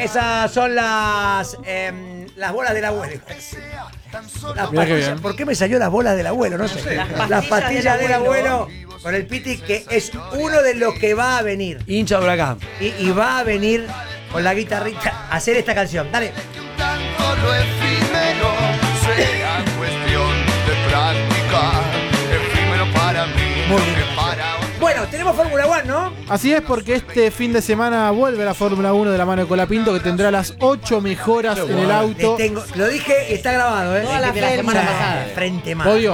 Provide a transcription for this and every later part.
esas son las bolas del abuelo. ¿Por qué me salió las bolas del abuelo? No sé. Las pastillas del abuelo con el Piti, que es uno de los que va a venir. Hincha Huracán. Y va a venir con la guitarrita a hacer esta canción. Dale. Tanto lo efímero sea cuestión de práctica. Efímero para mí, Muy lo bien. que para otros. Bueno, tenemos Fórmula 1, ¿no? Así es, porque este fin de semana vuelve la Fórmula 1 de la mano de Colapinto, que tendrá las 8 mejoras en el auto. Lo dije y está grabado, ¿eh? Toda la semana pasada. Frente más. Podio.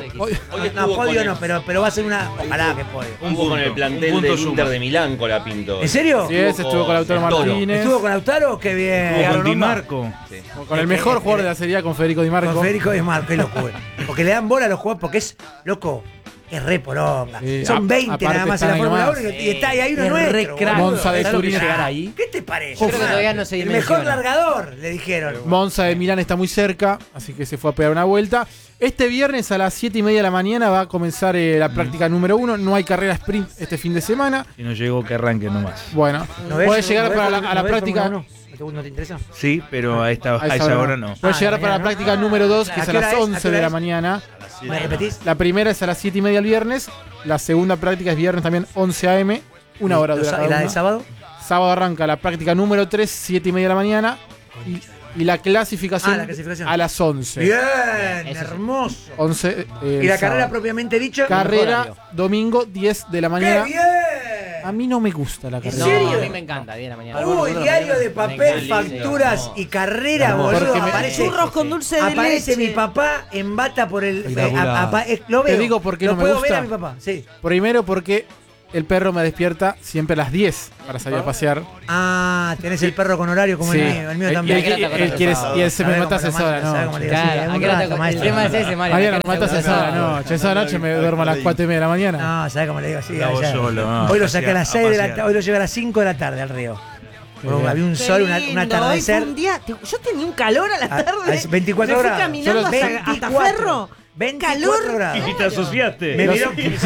No, podio no, pero va a ser una. Ojalá que podio. Un punto con el plantel del Inter de Milán, Colapinto. ¿En serio? Sí, ese estuvo con Lautaro Martínez. ¿Estuvo con Lautaro? Qué bien. Con Di Marco. Sí. Con el mejor jugador de la Serie A, con Federico Di Marco. Con Federico Di Marco, qué locura. Porque le dan bola a los jugadores, porque es, loco, es re poronga. Son 20 aparte nada más en la están ahí Fórmula nomás. 1 y está ahí, hay uno Es re nuestro. crack. boludo. Monza de ¿Sabes lo que Turín. llegar ahí. ¿Qué te parece? Yo creo que todavía no se El mejor dimensiona. largador, le dijeron. Monza de Milán está muy cerca, así que se fue a pegar una vuelta. Este viernes a las 7:30 de la mañana va a comenzar la práctica número 1. No hay carrera sprint este fin de semana. Si no llegó, que arranque nomás. Bueno, ¿No ves? puede llegar ¿No ves? para ¿No a la ves práctica. Fórmula 1? ¿No te interesa? Sí, pero a esa hora no. Puede llegar Ah, para la ¿no? práctica número 2, que ¿A es a qué las hora es? ¿A 11 qué hora de la es? mañana. ¿Me repetís? La primera es a las 7:30 el viernes. La segunda práctica es viernes también 11 a.m. Una hora dura ¿Y cada la de una. sábado? Sábado arranca la práctica número 3, 7:30 de la mañana. Y la clasificación, La clasificación a las 11. Bien, Eso sí. hermoso. 11 ¿Y la carrera sábado. propiamente dicho? Carrera horario. domingo 10 de la ¡Qué mañana. bien! A mí no me gusta la carrera. No, serio? a mí me encanta, 10 de la mañana. Uy, diario de papel, encanta. facturas y carrera, No, boludo. porque me- Aparece, Churros con dulce de aparece leche. mi papá en bata por el. Espectacular. Lo veo. Te digo por qué lo no me puedo gusta. ver a mi papá, sí. Primero porque el perro me despierta siempre a las 10 para salir a pasear. Ah, tenés el perro con horario como Sí. el mío Y también. él se me mata a esa hora, no. Claro, ¿a qué hora te- el tema es ese, Mario. Mariano, ¿a qué me hora matas a te esa hora, gusta? no. Esa noche me duermo a las 4:30 de la mañana. No, ¿sabés cómo le digo? Sí, La vos ayer. solo, no. Hoy lo saqué a las A 6 de la pasear. tarde, hoy lo llevé a las 5 de la tarde al río. bien. Había un Qué sol, un lindo, atardecer. hoy fue un día, yo tenía un calor a la tarde. 24 Me fui grados. caminando Solo hasta Ferro. 24 Calor. grados. ¿Y te asociaste? Me miró. Sí.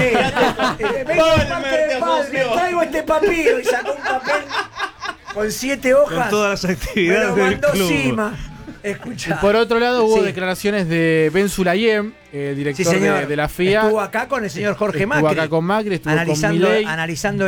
Me traigo este papiro y sacó un papel con 7 hojas. Con todas las Me actividades lo del mandó club. Sima. Y Escucha. por otro lado hubo Sí. declaraciones de Ben Sulayem, Sí, director señor. de la FIA. Estuvo acá con el señor Jorge Estuvo Macri. acá con Macri, estuvo con Milei. Analizando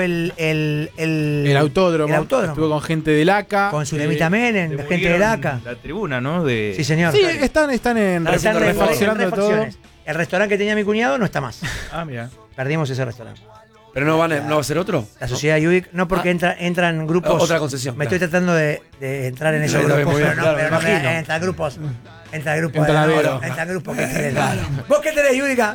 el autódromo. El autódromo. Estuvo con gente del ACA. Con Zulemita Menem, gente del ACA. La tribuna, ¿no? De... Sí, señor. Sí, están en Están refaccionando todo. refacciones. El restaurante que tenía mi cuñado no está más. Ah, mira. Perdimos ese restaurante. Pero no va a ser otro. La sociedad Yudic, no porque entran grupos. Otra concesión, Me claro. estoy tratando de entrar en esos Está bien, grupos, muy bien, pero no, claro, pero me no me- imagino. entran grupos. Entra grupos Entra la de Vero. entra grupos que tenés. ¿Vos qué tenés, Yudica?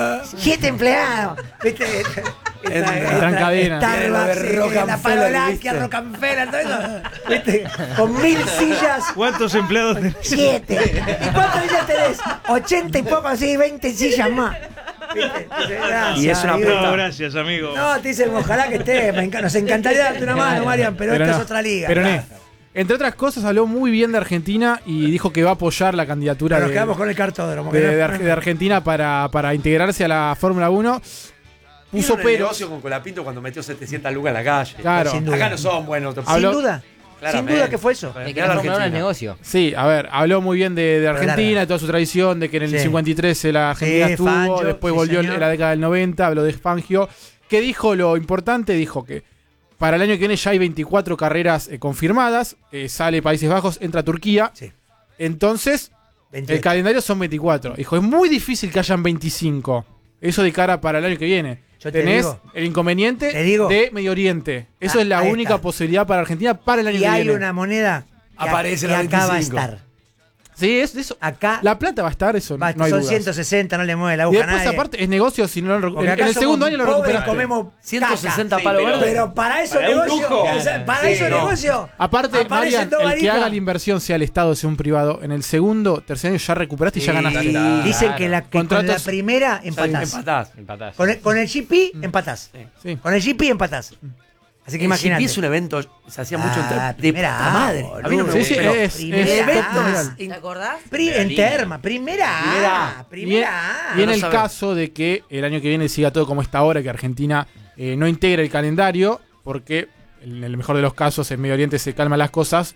7 empleados. ¿Viste? Entran cadenas. Starbucks, De Rockefeller, la Palolanquia, ¿viste? Rockefeller, todo eso. ¿Viste? Con 1000 sillas. ¿Cuántos empleados tenés? 7. ¿Y cuántas sillas tenés? 80 y poco, así, 20 sillas más. ¿Viste? Gracias, Y es una Yudica. No, gracias, amigo. No, te dicen, ojalá que esté. Nos encantaría darte una mano, Marian, pero esta no. es otra liga. Pero claro. entre otras cosas, habló muy bien de Argentina y dijo que va a apoyar la candidatura Pero nos de, quedamos con el cartódromo. de- que no- de Ar- de Argentina para integrarse a la Fórmula 1. Puso Hizo el pero. negocio con Colapinto cuando metió 700 lucas en la calle. Claro. Sin duda. Acá no son buenos. Sin Habló- duda. Sin Claramente. duda que fue eso. Es que Mirá la la Fórmula 1 es Argentina. negocio. Sí, a ver, habló muy bien de Argentina, larga. de toda su tradición, de que en el Sí. 53 la Argentina Sí, estuvo, Fangio, después sí, volvió señor. en la década del 90, habló de Fangio. ¿Qué dijo lo importante? Dijo que para el año que viene ya hay 24 carreras confirmadas, sale Países Bajos, entra Turquía. Sí. Entonces, 28. el calendario son 24. Dijo, es muy difícil que hayan 25. Eso de cara para el año que viene. Yo te Tenés digo. el inconveniente Te digo. de Medio Oriente. Eso Ah, es la ahí única está. posibilidad para Argentina para el año Y que hay viene. una moneda que, Aparece que la acá va a 25. estar. Sí, es de eso. Acá La plata va a estar, eso va a no estar. hay Son dudas. 160, no le mueve la Y aguja a después, nadie. aparte, es negocio si no lo Porque en acá el somos segundo año lo pobres, recuperaste. comemos 160 caca. palos verdes. Pero para eso Para un negocio. lujo. Para Sí, eso no. negocio. Aparte, Aparecen Marian, dos el que varijas. haga la inversión, sea el Estado, sea un privado, en el segundo, tercer año ya recuperaste y ya ganaste. Y dicen que, que con la Contratos- primera empatás. Empatás. Empatás. Con el GP empatás. Sí. Con el GP empatás. Así que El imagínate. GP es un evento, se hacía mucho Ah, de primera puta A, madre. boludo. A mí no me Sí, gusta, sí, pero es primera top A. mundial. ¿Te acordás? En Terma, primera A. Y en, Primera A. y en No el sabemos. caso de que el año que viene siga todo como está ahora, que Argentina no integre el calendario, porque en el mejor de los casos en Medio Oriente se calman las cosas,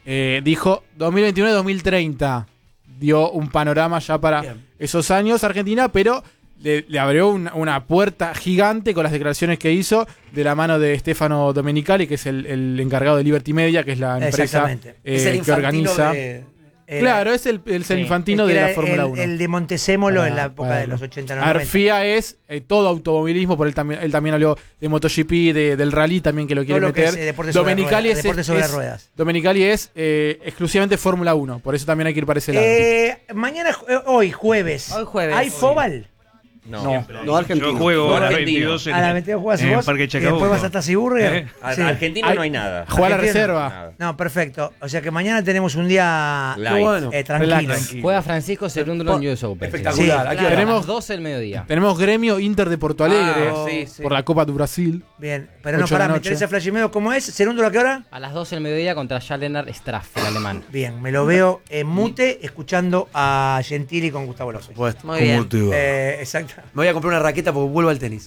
dijo 2029-2030. Dio un panorama ya para Bien. esos años Argentina, pero le abrió una puerta gigante con las declaraciones que hizo de la mano de Stefano Domenicali, que es el encargado de Liberty Media, que es la empresa Exactamente. Es el que infantino organiza. Era- Es el infantino de era la Fórmula 1. El de Montezemolo en la Para- época de los 80, 90. Arfia es todo automovilismo, por él también habló de MotoGP, del rally también que lo quiere Todo lo que meter. es, deporte sobre Domenicali ruedas, deporte sobre ruedas. Domenicali es exclusivamente Fórmula 1, por eso también hay que ir para ese lado. Mañana, hoy jueves. Hoy jueves. ¿Hay Fobal? No. Yo juego No, a las argentino. 22 A la 22 juegas en el vos. Parque Y después Chacabuco. vas hasta Siburger. ¿Eh? Sí. Argentina no hay nada. Juega la Argentina. reserva. Nada. No, perfecto. O sea que mañana tenemos un día Light. Qué bueno. tranquilo. Relax. Juega Francisco Cerúndolo en US Open. Espectacular. Sí, ¿A qué claro. hora? A Tenemos- las 12 del mediodía. Tenemos gremio Inter de Porto Alegre sí. por la Copa do Brasil. Bien, pero no, 8 de la pará, me noche. interesa Flash y medio. ¿Cómo es? ¿Segundo a qué hora? A las 12 del mediodía contra Jallenar Straff, el alemán. Bien, me lo veo en mute escuchando a Gentili con Gustavo López. Supuesto. Muy bien. Exacto. Me voy a comprar una raqueta porque vuelvo al tenis.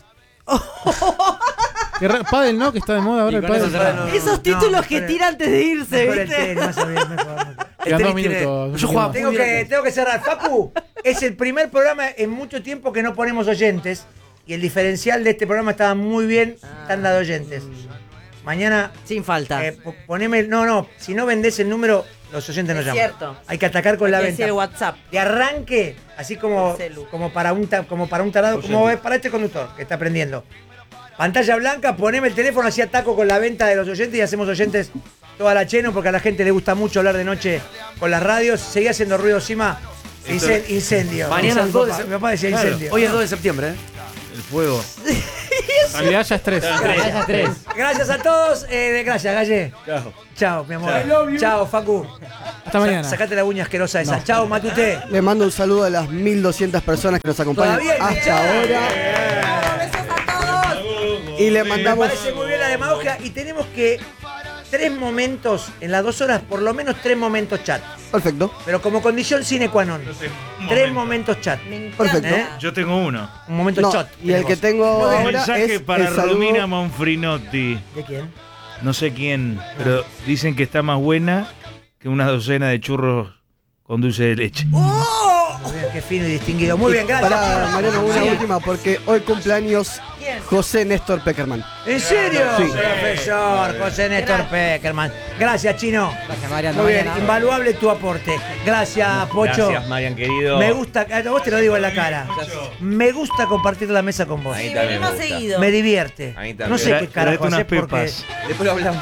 Pádel, ¿no? Que está de moda ahora Y el con pádel. eso cerramos. Esos títulos No, que mejor- tira antes de irse, Mejor el ¿viste? tenis, más o menos, mejor. Quedan 2 tenis tiene- minutos. Yo jugaba Tengo que cerrar. Facu, es el primer programa en mucho tiempo que no ponemos oyentes. Y el diferencial de este programa estaba muy bien, tanda de oyentes. Mañana, Sin falta. poneme. No, si no vendés el número, los oyentes no Es llaman. cierto. Hay que atacar con la Hay que venta. decir el WhatsApp. De arranque, así como, El celu. como para un tarado, como es para este conductor que está aprendiendo. Pantalla blanca, poneme el teléfono, así ataco con la venta de los oyentes y hacemos oyentes toda la cheno, porque a la gente le gusta mucho hablar de noche con las radios. Seguía haciendo ruido, Sima. Incendio. Mañana Mi 2 de papá- septiembre. Mi papá decía incendio. Hoy es 2 de septiembre, ¿eh? El fuego. En realidad ya es 3. Esas 3. Gracias a todos. Gracias, Galle. Chao, mi amor. Chao, Facu. Hasta mañana. Sacate la uña asquerosa esa. Chao, Matute. Le mando un saludo a las 1200 personas que nos acompañan Todavía hay hasta ahora. Besos a todos. Y le Me mandamos. parece muy bien la demagogia y tenemos que 3 momentos, en las 2 horas, por lo menos 3 momentos chat. Perfecto. Pero como condición sine qua non. 3 momentos chat. Perfecto. ¿Eh? Yo tengo uno. Un momento No, shot. y el que tengo Muy bien. ahora Mensaje es para el saludo. Romina Monfrinotti. ¿De quién? No sé quién, pero dicen que está más buena que una docena de churros con dulce de leche. Muy bien, qué fino y distinguido. Muy bien, gracias. Para Mariano, una última, porque hoy cumpleaños ¿Quién? José Néstor Peckerman. ¿En serio? Sí. Profesor José Néstor Peckerman. Gracias, Chino. Gracias, Mariano. Muy bien, Mañana. invaluable tu aporte. Gracias, Pocho. Gracias, Marian, querido. Me gusta, a vos te lo digo en la cara. Me gusta compartir la mesa con vos. Ahí Sí, también vení me más gusta. seguido. Me divierte. A mí también. No sé qué Traete carajo unas haces porque pepas. Después lo hablamos.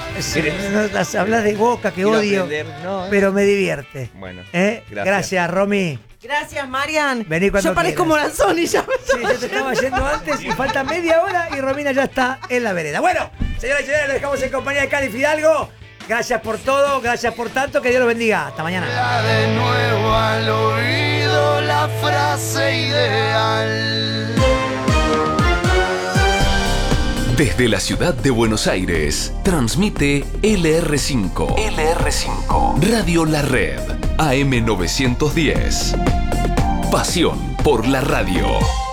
hablas de Boca que Quiero odio, aprender. No, pero me divierte. Bueno, Gracias, gracias. Romy. Gracias, Marian. Vení cuando Yo parezco quieras. Moranzoni ya. Sí, yo te estaba yendo antes y falta media hora y Romina ya está en la vereda. Bueno, señoras y señores, lo dejamos en compañía de Cali Fidalgo. Gracias por todo, gracias por tanto, que Dios los bendiga. Hasta mañana. De nuevo al oído la frase ideal. Desde la ciudad de Buenos Aires, transmite LR5. LR5. Radio La Red. AM 910. Pasión por la radio.